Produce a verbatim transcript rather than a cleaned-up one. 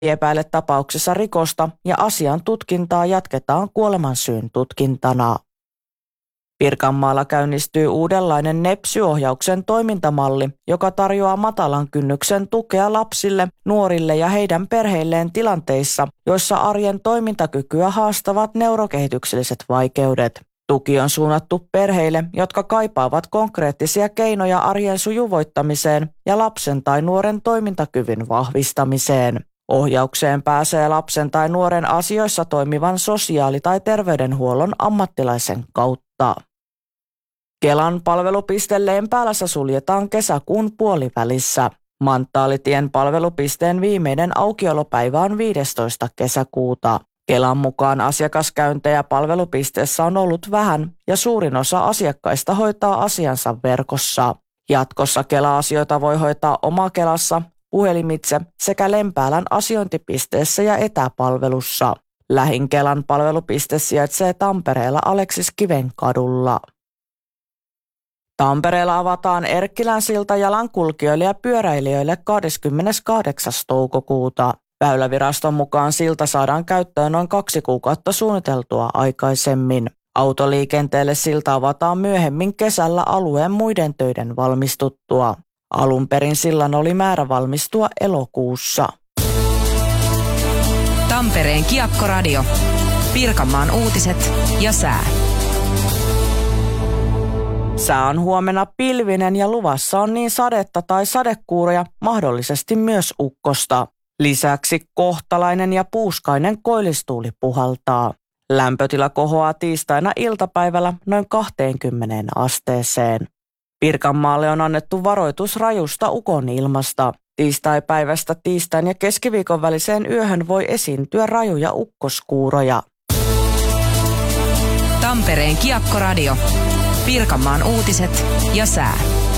epäile tapauksessa rikosta ja asian tutkintaa jatketaan kuolemansyyn tutkintana. Pirkanmaalla käynnistyy uudenlainen nepsy-ohjauksen toimintamalli, joka tarjoaa matalan kynnyksen tukea lapsille, nuorille ja heidän perheilleen tilanteissa, joissa arjen toimintakykyä haastavat neurokehitykselliset vaikeudet. Tuki on suunnattu perheille, jotka kaipaavat konkreettisia keinoja arjen sujuvoittamiseen ja lapsen tai nuoren toimintakyvyn vahvistamiseen. Ohjaukseen pääsee lapsen tai nuoren asioissa toimivan sosiaali- tai terveydenhuollon ammattilaisen kautta. Kelan palvelupiste Lempäälässä suljetaan kesäkuun puolivälissä. Manttaalitien palvelupisteen viimeinen aukiolopäivä on viidestoista kesäkuuta. Kelan mukaan asiakaskäyntejä palvelupisteessä on ollut vähän ja suurin osa asiakkaista hoitaa asiansa verkossa. Jatkossa Kela-asioita voi hoitaa Oma-Kelassa, puhelimitse sekä Lempäälän asiointipisteessä ja etäpalvelussa. Lähin Kelan palvelupiste sijaitsee Tampereella Aleksiskiven kadulla. Tampereella avataan Erkkilän silta jalankulkijoille ja pyöräilijöille kahdeskymmeneskahdeksas toukokuuta. Väyläviraston mukaan silta saadaan käyttöön noin kaksi kuukautta suunniteltua aikaisemmin. Autoliikenteelle silta avataan myöhemmin kesällä alueen muiden töiden valmistuttua. Alun perin sillan oli määrä valmistua elokuussa. Tampereen Kiekkoradio. Pirkanmaan uutiset ja sää. Sää on huomenna pilvinen ja luvassa on niin sadetta tai sadekuuroja, mahdollisesti myös ukkosta. Lisäksi kohtalainen ja puuskainen koillistuuli puhaltaa. Lämpötila kohoaa tiistaina iltapäivällä noin kaksikymmentä asteeseen. Pirkanmaalle on annettu varoitus rajusta ukonilmasta. Tiistaipäivästä tiistain ja keskiviikon väliseen yöhön voi esiintyä rajuja ukkoskuuroja. Tampereen Kiekkoradio. Pirkanmaan uutiset ja sää.